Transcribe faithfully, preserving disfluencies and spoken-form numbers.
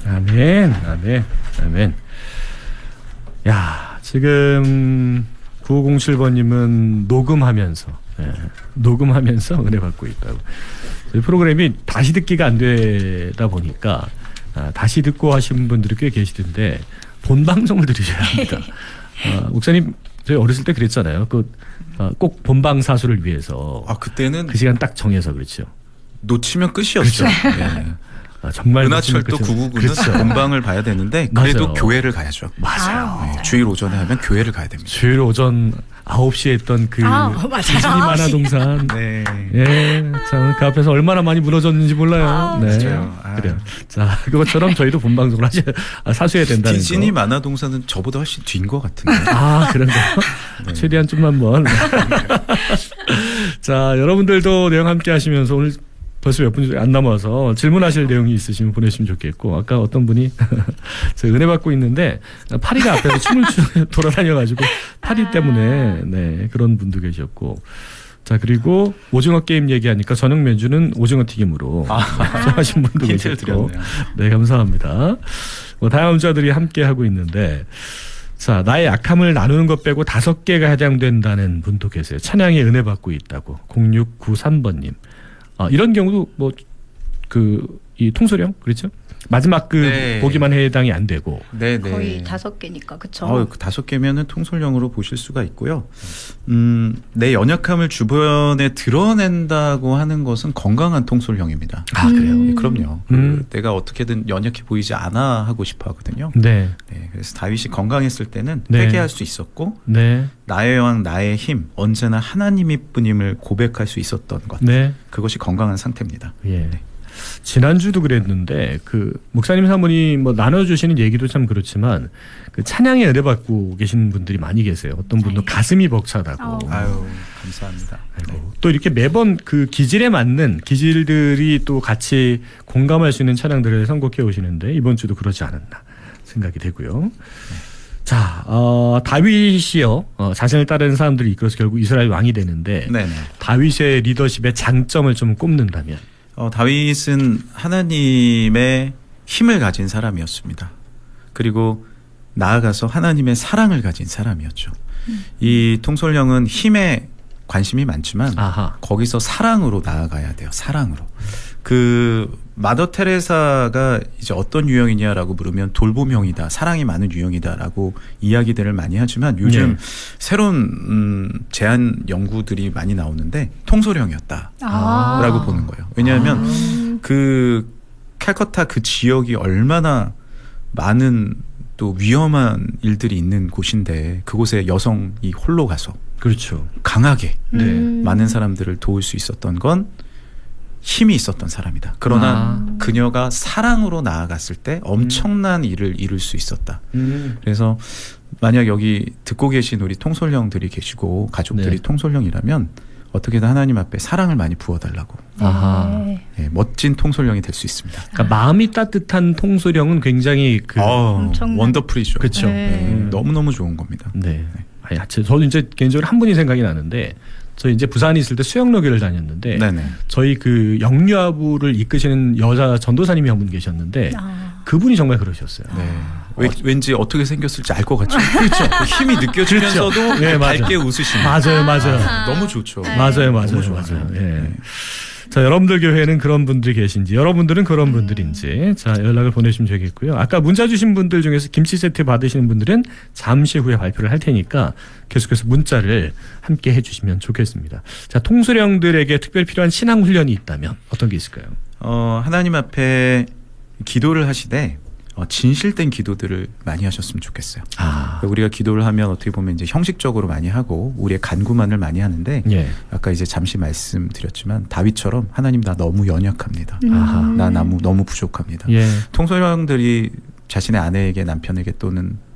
아멘, 아멘, 아멘. 야, 지금 구오공칠 번님은 녹음하면서, 예, 녹음하면서 은혜 받고 있다고. 저희 프로그램이 다시 듣기가 안 되다 보니까 아, 다시 듣고 하신 분들이 꽤 계시던데 본 방송을 들으셔야 합니다. 아, 목사님 저희 어렸을 때 그랬잖아요. 그 꼭 아, 본방 사수를 위해서. 아 그때는 그 시간 딱 정해서 그렇죠. 놓치면 끝이었죠. 그렇죠. 네. 아, 정말 은하철도 구구구는 그렇죠. 본방을 봐야 되는데 그래도 맞아요. 교회를 가야죠. 맞아요. 네, 주일 오전에 하면 교회를 가야 됩니다. 주일 오전 아홉 시에 했던 그 아, 디즈니 만화동산. 네. 예. 참, 그 앞에서 얼마나 많이 무너졌는지 몰라요. 아, 네. 맞아요. 아. 그래요. 자, 그것처럼 저희도 본방송을 하셔, 아, 사수해야 된다는 디즈니 거. 만화동산은 저보다 훨씬 뒤인 것 같은데. 아, 그런가요? 네. 최대한 좀만 먼. 자, 여러분들도 내용 함께 하시면서 오늘 벌써 몇 분 안 남아서 질문하실 내용이 있으시면 보내시면 좋겠고, 아까 어떤 분이 제가 은혜 받고 있는데 파리가 앞에서 춤을 추 돌아다녀가지고 파리 때문에 네 그런 분도 계셨고, 자 그리고 오징어 게임 얘기하니까 저녁 메뉴는 오징어 튀김으로 아, 하신 분도 계셨고, 네 감사합니다. 뭐 다양한 자들이 함께 하고 있는데. 자, 나의 약함을 나누는 것 빼고 다섯 개가 해당된다는 분도 계세요. 찬양에 은혜 받고 있다고 공육구삼 번님. 아, 이런 경우도 뭐 그 이 통소령 그렇죠? 마지막 그 네. 보기만 해당이 안 되고. 네, 네. 거의 다섯 개니까 그렇죠. 어, 그 다섯 개면은 통솔령으로 보실 수가 있고요. 음, 내 연약함을 주변에 드러낸다고 하는 것은 건강한 통솔령입니다. 아 그래요? 음. 네, 그럼요. 음. 그 내가 어떻게든 연약해 보이지 않아 하고 싶어 하거든요. 네. 네. 그래서 다윗이 건강했을 때는 네. 회개할 수 있었고, 네. 나의 왕 나의 힘 언제나 하나님이 뿐임을 고백할 수 있었던 것. 네. 그것이 건강한 상태입니다. 예. 네. 지난주도 그랬는데 그 목사님 사모님 뭐 나눠주시는 얘기도 참 그렇지만 그 찬양에 은혜 받고 계신 분들이 많이 계세요. 어떤 분도 아유. 가슴이 벅차다고. 아유 감사합니다. 네. 또 이렇게 매번 그 기질에 맞는 기질들이 또 같이 공감할 수 있는 찬양들을 선곡해 오시는데 이번 주도 그러지 않았나 생각이 되고요. 네. 자, 어, 다윗이요. 어, 자신을 따르는 사람들이 이끌어서 결국 이스라엘 왕이 되는데 네네. 다윗의 리더십의 장점을 좀 꼽는다면. 어, 다윗은 하나님의 힘을 가진 사람이었습니다. 그리고 나아가서 하나님의 사랑을 가진 사람이었죠. 음. 이 통솔령은 힘에 관심이 많지만 아하. 거기서 사랑으로 나아가야 돼요. 사랑으로. 그 마더 테레사가 이제 어떤 유형이냐라고 물으면 돌봄형이다, 사랑이 많은 유형이다라고 이야기들을 많이 하지만 요즘 네. 새로운 음, 제한 연구들이 많이 나오는데 통솔형이었다라고 아. 보는 거예요. 왜냐하면 아. 그 칼커타 그 지역이 얼마나 많은 또 위험한 일들이 있는 곳인데 그곳에 여성이 홀로 가서 그렇죠. 강하게 네. 많은 사람들을 도울 수 있었던 건 힘이 있었던 사람이다. 그러나 아. 그녀가 사랑으로 나아갔을 때 엄청난 음. 일을 이룰 수 있었다. 음. 그래서 만약 여기 듣고 계신 우리 통솔령들이 계시고 가족들이 네. 통솔령이라면 어떻게든 하나님 앞에 사랑을 많이 부어달라고. 아하. 네, 멋진 통솔령이 될 수 있습니다. 그러니까 마음이 따뜻한 통솔령은 굉장히 그 어, 원더풀이죠. 그렇죠. 네. 네. 너무너무 좋은 겁니다. 네. 네. 아니, 저도 이제 개인적으로 한 분이 생각이 나는데 저 이제 부산에 있을 때 수영로교를 다녔는데 네네. 저희 그 영유아부를 이끄시는 여자 전도사님이 한 분 계셨는데 아. 그분이 정말 그러셨어요. 네. 왜, 왠지 어떻게 생겼을지 알 것 같죠. 그렇죠. 힘이 느껴지면서도 그렇죠. 네, 밝게 웃으시는. 맞아요, 맞아요. 아, 너무 좋죠. 네. 맞아요, 맞아요, 너무 맞아요. 예. 네. 자, 여러분들 교회에는 그런 분들이 계신지, 여러분들은 그런 분들인지, 자, 연락을 보내주시면 되겠고요. 아까 문자 주신 분들 중에서 김치 세트 받으시는 분들은 잠시 후에 발표를 할 테니까 계속해서 문자를 함께 해주시면 좋겠습니다. 자, 통솔령들에게 특별히 필요한 신앙 훈련이 있다면 어떤 게 있을까요? 어, 하나님 앞에 기도를 하시되, 어, 진실된 기도들을 많이 하셨으면 좋겠어요. 아. 우리가 기도를 하면 어떻게 보면 이제 형식적으로 많이 하고 우리의 간구만을 많이 하는데 예. 아까 이제 잠시 말씀드렸지만 다윗처럼 하나님 나 너무 연약합니다. 음. 나 너무 너무 부족합니다. 예. 통솔령들이 자신의 아내에게 남편에게 또는